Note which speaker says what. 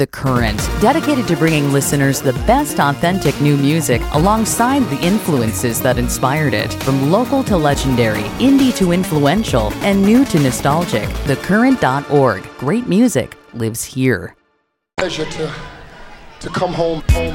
Speaker 1: The Current, dedicated to bringing listeners the best authentic new music alongside the influences that inspired it. From local to legendary, indie to influential, and new to nostalgic, thecurrent.org. Great music lives here.
Speaker 2: Pleasure to come home